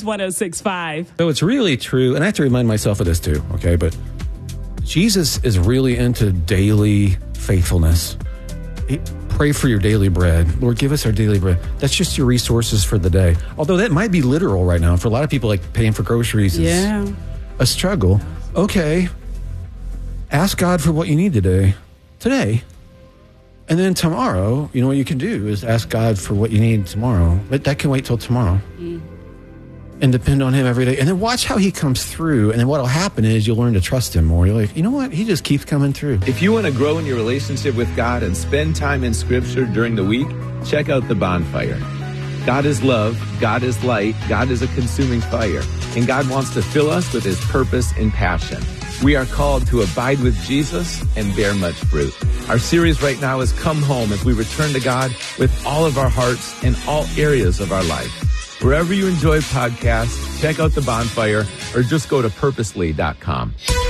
Vibes 106.5. So it's really true, and I have to remind myself of this too, okay? But Jesus is really into daily faithfulness. Pray for your daily bread. Lord, give us our daily bread. That's just your resources for the day. Although that might be literal right now. For a lot of people, like paying for groceries is a struggle. Okay. Ask God for what you need today. And then tomorrow, you know what you can do is ask God for what you need tomorrow. But that can wait till tomorrow. And depend on him every day. And then watch how he comes through. And then what'll happen is you'll learn to trust him more. You're like, you know what? He just keeps coming through. If you want to grow in your relationship with God and spend time in Scripture during the week, check out The Bonfire. God is love. God is light. God is a consuming fire. And God wants to fill us with his purpose and passion. We are called to abide with Jesus and bear much fruit. Our series right now is Come Home, as we return to God with all of our hearts in all areas of our life. Wherever you enjoy podcasts, check out The Bonfire or just go to purposely.com.